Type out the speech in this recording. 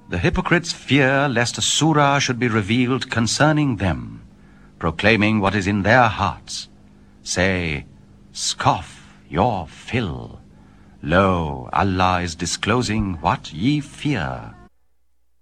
The hypocrites fear lest a surah should be revealed concerning them, proclaiming what is in their hearts. Say, scoff your fill. Lo, Allah is disclosing what ye fear.